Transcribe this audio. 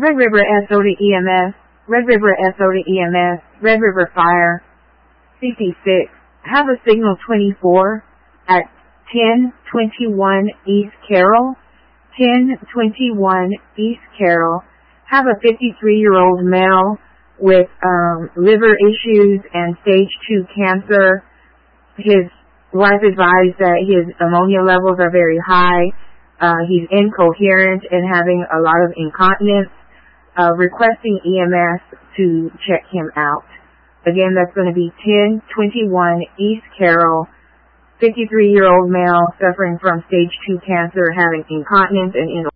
Red River SO to EMS, Red River SO to EMS, Red River Fire, CC6, have a signal 24 at 1021 East Carroll, 1021 East Carroll, have a 53-year-old male with liver issues and stage 2 cancer. His wife advised that his ammonia levels are very high. He's incoherent and having a lot of incontinence. Requesting EMS to check him out. Again, that's going to be 1021 East Carroll, 53-year-old male suffering from stage 2 cancer, having incontinence and